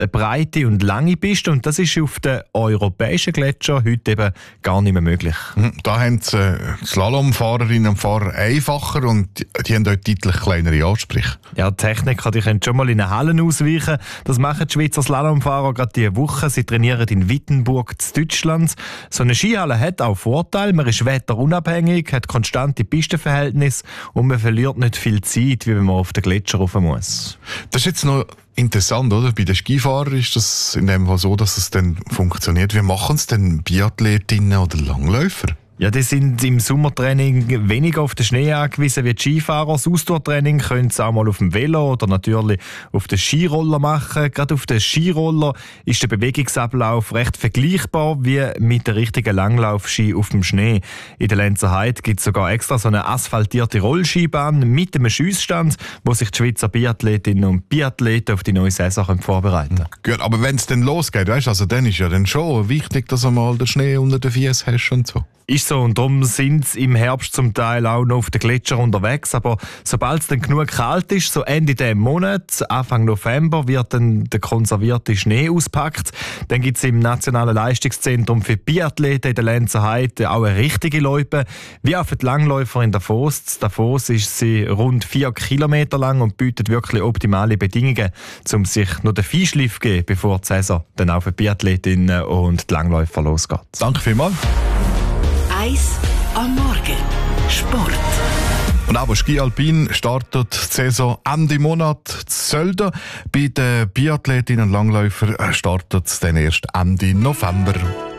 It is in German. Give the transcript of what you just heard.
eine breite und lange Piste und das ist auf den europäischen Gletschern heute eben gar nicht mehr möglich. Da haben die Slalomfahrerinnen und Fahrer einfacher und die haben dort deutlich kleinere Ansprüche. Ja, die Techniker, die können schon mal in den Hallen ausweichen. Das machen die Schweizer Slalomfahrer gerade diese Woche. Sie trainieren in Wittenburg in Deutschland. So eine Skihalle hat auch Vorteile. Man ist wetterunabhängig, hat konstante Pistenverhältnisse und man verliert nicht viel Zeit, wie wenn man auf den Gletscher rauf muss. Das ist jetzt noch interessant, oder? Bei den Skifahrern ist das in dem Fall so, dass es dann funktioniert. Wie machen es denn Biathletinnen oder Langläufer? Ja, die sind im Sommertraining weniger auf den Schnee angewiesen wie die Skifahrer. Das Ausdauertraining können sie auch mal auf dem Velo oder natürlich auf den Skiroller machen. Gerade auf den Skiroller ist der Bewegungsablauf recht vergleichbar wie mit der richtigen Langlaufski auf dem Schnee. In der Lenzer Heide gibt es sogar extra so eine asphaltierte Rollskibahn mit einem Schiessstand, wo sich die Schweizer Biathletinnen und Biathleten auf die neue Saison vorbereiten können. Gut, aber wenn es dann losgeht, weißt, also dann ist ja dann schon wichtig, dass du mal den Schnee unter den Füßen hast und so. Ist so, und darum sind sie im Herbst zum Teil auch noch auf den Gletscher unterwegs. Aber sobald es dann genug kalt ist, so Ende diesem Monat, Anfang November, wird dann der konservierte Schnee ausgepackt. Dann gibt es im Nationalen Leistungszentrum für Biathleten in der Lenzer Heide auch eine richtige Loipe, wie auch für die Langläufer in Davos. Davos ist sie rund 4 Kilometer lang und bietet wirklich optimale Bedingungen, um sich noch den Feinschliff zu geben, bevor die Saison dann auch für die Biathletinnen und die Langläufer losgeht. Danke vielmals. 1 am Morgen. Sport. Und auch Ski Alpin startet die Saison Ende Monat zu Sölden. Bei den Biathletinnen und Langläufern startet es dann erst Ende November.